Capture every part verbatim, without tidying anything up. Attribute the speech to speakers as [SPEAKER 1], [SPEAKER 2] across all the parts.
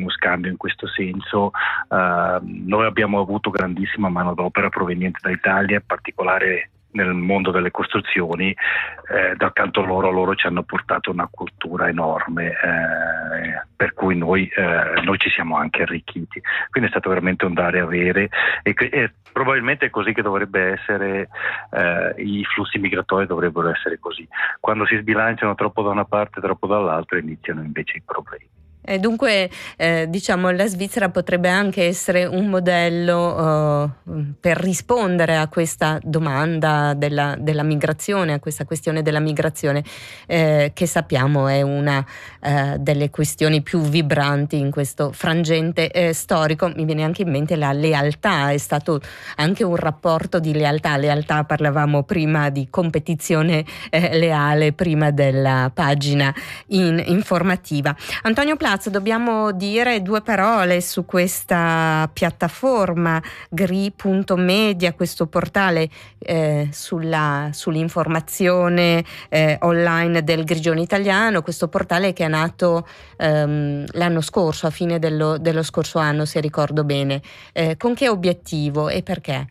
[SPEAKER 1] uno scambio in questo senso. Uh, noi abbiamo avuto grandissima manodopera proveniente dall'Italia, in particolare nel mondo delle costruzioni, eh, dal canto loro loro ci hanno portato una cultura enorme, eh, per cui noi, eh, noi ci siamo anche arricchiti, quindi è stato veramente un dare e avere, e, e probabilmente è così che dovrebbe essere, eh, i flussi migratori dovrebbero essere così, quando si sbilanciano troppo da una parte e troppo dall'altra iniziano invece i problemi.
[SPEAKER 2] E dunque eh, diciamo la Svizzera potrebbe anche essere un modello uh, per rispondere a questa domanda della, della migrazione, a questa questione della migrazione, eh, che sappiamo è una uh, delle questioni più vibranti in questo frangente eh, storico. Mi viene anche in mente la lealtà, è stato anche un rapporto di lealtà, lealtà parlavamo prima di competizione eh, leale prima della pagina in, informativa. Antonio Platz, dobbiamo dire due parole su questa piattaforma gri punto media, questo portale eh, sulla, sull'informazione eh, online del Grigione Italiano, questo portale che è nato ehm, l'anno scorso, a fine dello, dello scorso anno se ricordo bene. Eh, con che obiettivo e perché?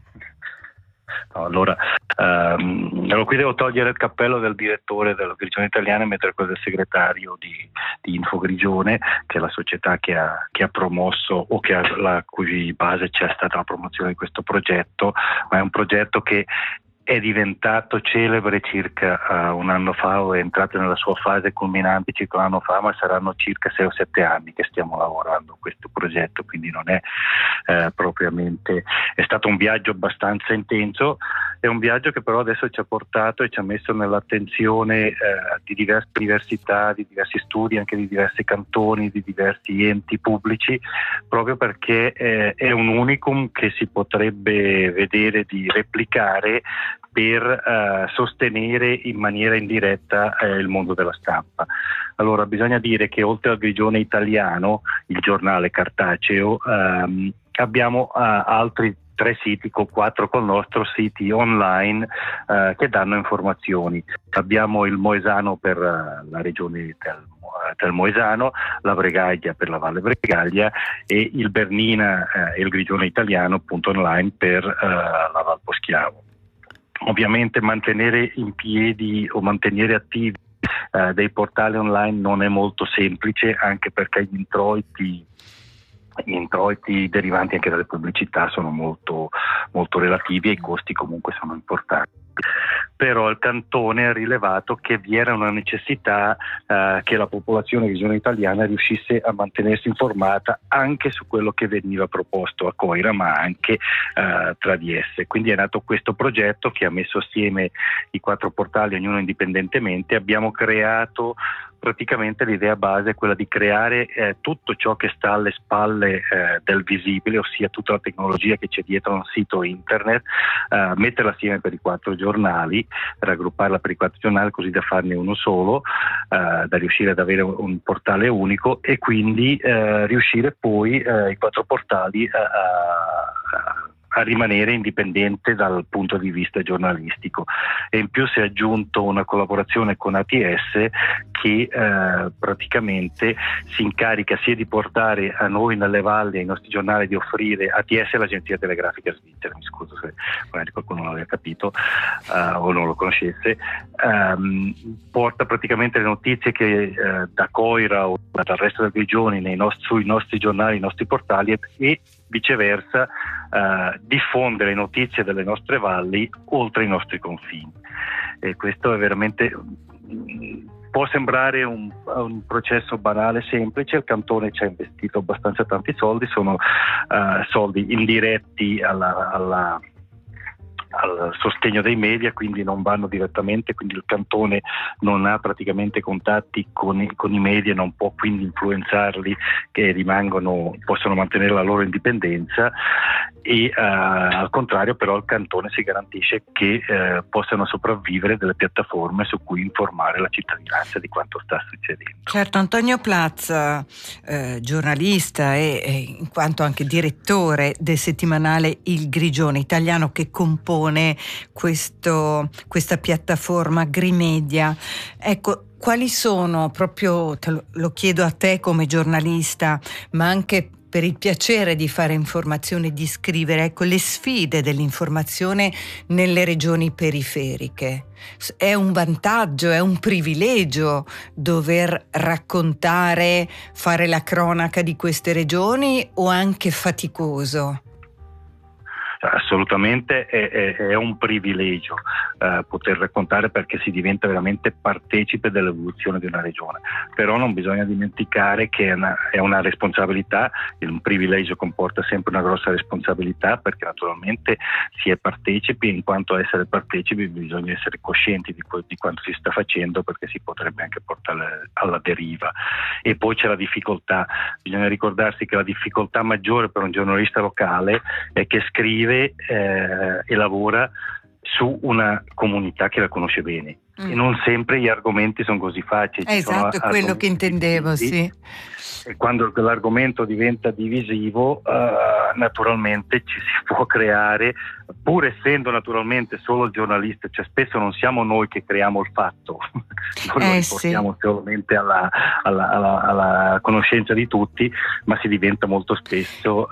[SPEAKER 1] No, allora, ehm, allora, qui devo togliere il cappello del direttore della Grigione Italiana e mettere quello del segretario di, di Infogrigione, che è la società che ha, che ha promosso o che ha, la cui base c'è stata la promozione di questo progetto, ma è un progetto che è diventato celebre circa uh, un anno fa, o è entrato nella sua fase culminante circa un anno fa, ma saranno circa sei o sette anni che stiamo lavorando a questo progetto, quindi non è eh, propriamente, è stato un viaggio abbastanza intenso, è un viaggio che però adesso ci ha portato e ci ha messo nell'attenzione eh, di diverse università, di diversi studi, anche di diversi cantoni, di diversi enti pubblici, proprio perché eh, è un unicum che si potrebbe vedere di replicare per eh, sostenere in maniera indiretta eh, il mondo della stampa. Allora bisogna dire che oltre al Grigione Italiano, il giornale cartaceo, ehm, abbiamo eh, altri tre siti, con quattro col nostro, siti online eh, che danno informazioni. Abbiamo il Moesano per uh, la regione del, uh, del Moesano, la Bregaglia per la Valle Bregaglia e il Bernina uh, e il Grigione Italiano appunto online per uh, la Val Poschiavo. Ovviamente mantenere in piedi o mantenere attivi uh, dei portali online non è molto semplice, anche perché gli introiti Gli introiti derivanti anche dalle pubblicità sono molto, molto relativi e i costi comunque sono importanti. Però il cantone ha rilevato che vi era una necessità eh, che la popolazione grigione italiana riuscisse a mantenersi informata anche su quello che veniva proposto a Coira, ma anche eh, tra di esse. Quindi è nato questo progetto che ha messo assieme i quattro portali, ognuno indipendentemente. Abbiamo creato praticamente l'idea base è quella di creare eh, tutto ciò che sta alle spalle eh, del visibile, ossia tutta la tecnologia che c'è dietro a un sito internet, eh, metterla assieme per i quattro giornali, raggrupparla per i quattro giornali così da farne uno solo, eh, da riuscire ad avere un portale unico e quindi eh, riuscire poi eh, i quattro portali a, a a rimanere indipendente dal punto di vista giornalistico. E in più si è aggiunto una collaborazione con A T S che eh, praticamente si incarica sia di portare a noi nelle valli, ai nostri giornali, di offrire, A T S è l'agenzia telegrafica svizzera, mi scuso se magari qualcuno non l'aveva capito uh, o non lo conoscesse, um, porta praticamente le notizie che uh, da Coira o dal resto del Grigioni nei nostri, sui nostri giornali, i nostri portali, e, e viceversa uh, diffondere notizie delle nostre valli oltre i nostri confini. E questo è veramente, può sembrare un, un processo banale, semplice. Il cantone ci ha investito abbastanza tanti soldi, sono uh, soldi indiretti alla, alla al sostegno dei media, quindi non vanno direttamente, quindi il cantone non ha praticamente contatti con i, con i media, non può quindi influenzarli, che rimangono, possono mantenere la loro indipendenza, e uh, al contrario però il cantone si garantisce che uh, possano sopravvivere delle piattaforme su cui informare la cittadinanza di quanto sta succedendo.
[SPEAKER 3] Certo, Antonio Platz, eh, giornalista e, e in quanto anche direttore del settimanale Il Grigione Italiano, che compone questo, questa piattaforma Grimedia, ecco, quali sono, proprio te lo, lo chiedo a te come giornalista, ma anche per il piacere di fare informazione, di scrivere, ecco, le sfide dell'informazione nelle regioni periferiche? È un vantaggio, è un privilegio dover raccontare, fare la cronaca di queste regioni, o anche faticoso?
[SPEAKER 1] Assolutamente è, è, è un privilegio eh, poter raccontare, perché si diventa veramente partecipe dell'evoluzione di una regione, però non bisogna dimenticare che è una, è una responsabilità. Un privilegio comporta sempre una grossa responsabilità, perché naturalmente si è partecipi, e in quanto a essere partecipi bisogna essere coscienti di, di quanto si sta facendo, perché si potrebbe anche portare alla deriva. E poi c'è la difficoltà, bisogna ricordarsi che la difficoltà maggiore per un giornalista locale è che scrive Eh, e lavora su una comunità che la conosce bene, mm. e non sempre gli argomenti sono così facili.
[SPEAKER 3] Eh, esatto, è quello che intendevo, sì.
[SPEAKER 1] E quando l'argomento diventa divisivo, uh, naturalmente ci si può creare, pur essendo naturalmente solo il giornalista, cioè spesso non siamo noi che creiamo il fatto, noi eh, lo riportiamo sì. solamente alla, alla, alla, alla conoscenza di tutti, ma si diventa molto spesso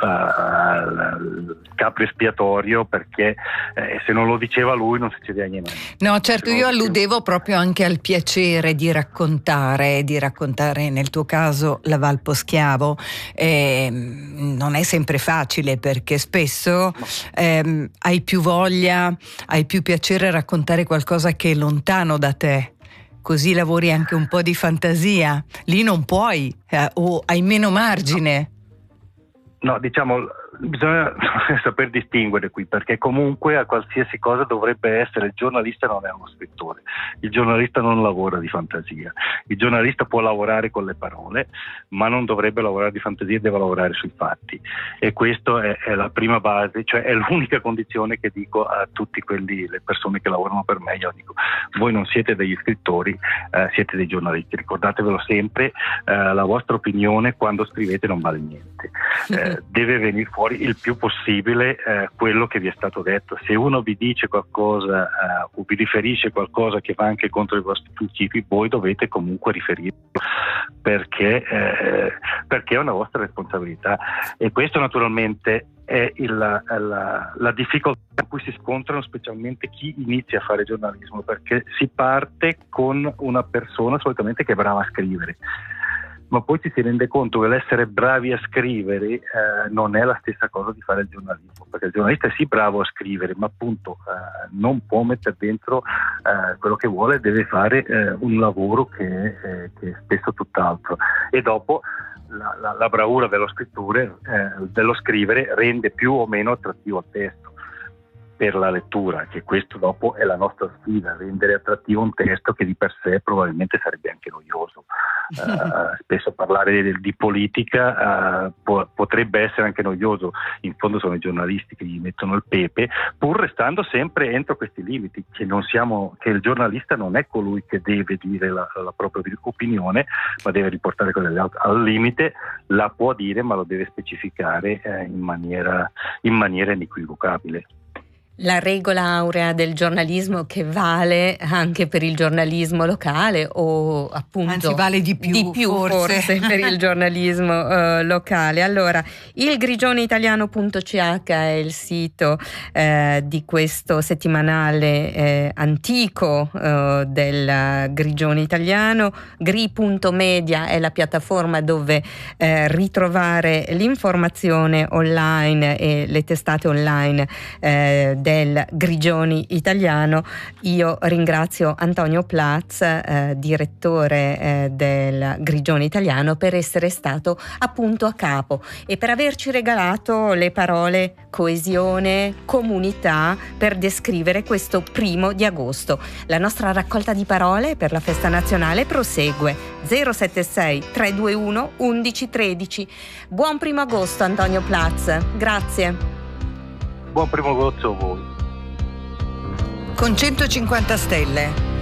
[SPEAKER 1] uh, capro espiatorio, perché eh, se non lo diceva lui non succedeva niente.
[SPEAKER 3] No, certo, io alludevo proprio anche al piacere di raccontare, di raccontare nel tuo caso la Val Poschiavo. Eh, non è sempre facile, perché spesso ehm, hai più voglia, hai più piacere a raccontare qualcosa che è lontano da te, così lavori anche un po' di fantasia. Lì non puoi, eh, o hai meno margine.
[SPEAKER 1] No, diciamo, bisogna saper distinguere qui, perché comunque a qualsiasi cosa dovrebbe essere, il giornalista non è uno scrittore, il giornalista non lavora di fantasia, il giornalista può lavorare con le parole, ma non dovrebbe lavorare di fantasia, deve lavorare sui fatti, e questo è, è la prima base, cioè è l'unica condizione che dico a tutti quelli, le persone che lavorano per me. Io dico: voi non siete degli scrittori, eh, siete dei giornalisti, ricordatevelo sempre, eh, la vostra opinione quando scrivete non vale niente, eh, deve venire fuori il più possibile eh, quello che vi è stato detto. Se uno vi dice qualcosa eh, o vi riferisce qualcosa che va anche contro i vostri principi, voi dovete comunque riferirlo, perché, eh, perché è una vostra responsabilità. E questo naturalmente è il, la, la difficoltà in cui si scontrano specialmente chi inizia a fare giornalismo, perché si parte con una persona solitamente che è brava a scrivere, ma poi ci si rende conto che l'essere bravi a scrivere eh, non è la stessa cosa di fare il giornalismo, perché il giornalista è sì bravo a scrivere, ma appunto eh, non può mettere dentro eh, quello che vuole, deve fare eh, un lavoro che, eh, che è spesso tutt'altro. E dopo la, la, la bravura dello scrittore, eh, dello scrivere, rende più o meno attrattivo il testo per la lettura, che questo dopo è la nostra sfida, rendere attrattivo un testo che di per sé probabilmente sarebbe anche noioso. Uh, spesso parlare di, di politica uh, po- potrebbe essere anche noioso, in fondo sono i giornalisti che gli mettono il pepe, pur restando sempre entro questi limiti, che non siamo, che il giornalista non è colui che deve dire la, la propria opinione, ma deve riportare quella degli altri. Al limite la può dire, ma lo deve specificare eh, in maniera, in maniera inequivocabile.
[SPEAKER 2] La regola aurea del giornalismo, che vale anche per il giornalismo locale, o appunto
[SPEAKER 3] anzi vale di più,
[SPEAKER 2] di più forse. forse per il giornalismo uh, locale. Allora, il grigione italiano punto c h è il sito eh, di questo settimanale eh, antico eh, del Grigione Italiano. Gri punto media è la piattaforma dove eh, ritrovare l'informazione online e le testate online eh, del Grigioni Italiano. Io ringrazio Antonio Platz, eh, direttore eh, del Grigione Italiano, per essere stato appunto a capo e per averci regalato le parole coesione, comunità, per descrivere questo primo di agosto. La nostra raccolta di parole per la festa nazionale prosegue. zero sette sei tre due uno undici tredici. Buon primo agosto, Antonio Platz. Grazie.
[SPEAKER 1] Buon primo agosto a voi.
[SPEAKER 3] Con centocinquanta stelle.